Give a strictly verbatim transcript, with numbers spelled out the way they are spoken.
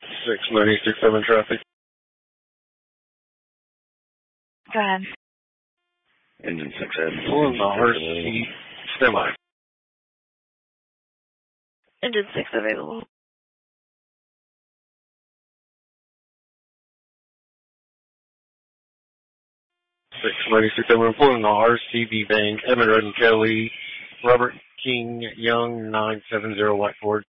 six nine six seven traffic. Go ahead. Engine six Ed. Pulling the R C semi. Engine six available. six nine six seven, pulling the R C B Bank, Evan Red and Kelly, Robert King Young, nine seven zero White Ford.